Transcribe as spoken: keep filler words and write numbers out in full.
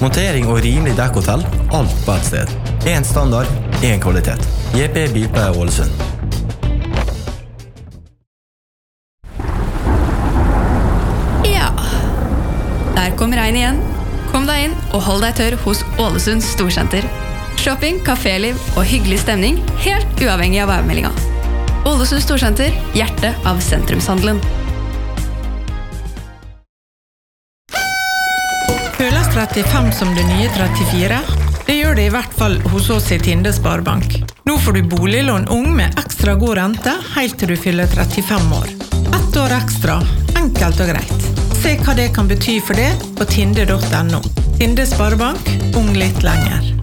Montering og rimelig dekkhotell, alt på et sted. En standard, en kvalitet. J P Bilpleie Ålesund. Ja, der kom regn igjen. Kom deg inn og hold deg tørr hos Ålesund Storsenter. Shopping, kaféliv og hyggelig stemning, helt uavhengig av værmeldinga. Ålesund Storsenter, hjertet av sentrumshandelen. Føles trettifem som det nye trettifire? Det gjør det i hvert fall hos oss i Tinde Sparebank. Nå får du boliglån ung med ekstra god rente, helt til du fyller trettifem år. Ett år ekstra, enkelt og greit. Se hva det kan bety for det på tinde punktum no. Tinde Sparebank, ung litt lenger.